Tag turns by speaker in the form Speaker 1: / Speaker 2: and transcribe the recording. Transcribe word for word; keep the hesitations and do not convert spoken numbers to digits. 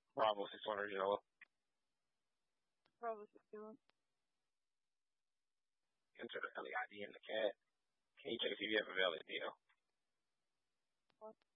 Speaker 1: Bravo six one original.
Speaker 2: Bravo six two one.
Speaker 1: Enter the L E I D in the cat. Can you check if you have a valid deal?
Speaker 2: What?